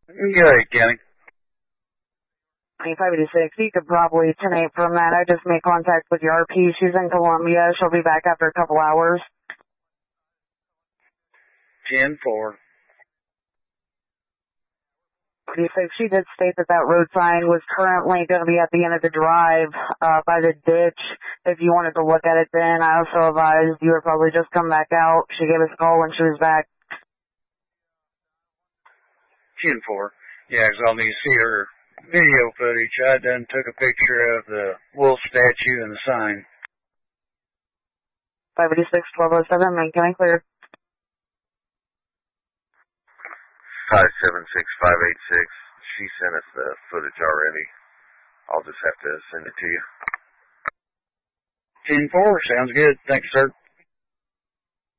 Yeah, Kenny. 586, you could probably 10-8 from that. I just made contact with your RP. She's in Columbia. She'll be back after a couple hours. 10-4. 36, she did state that that road sign was currently going to be at the end of the drive by the ditch. If you wanted to look at it then, I also advised you would probably just come back out. She gave us a call when she was back. 10-4. Yeah, because I'll need to see her video footage. I done took a picture of the wolf statue and the sign. 586, 1207, main county clear. 576586. She sent us the footage already. I'll just have to send it to you. 10-4, sounds good. Thanks, sir.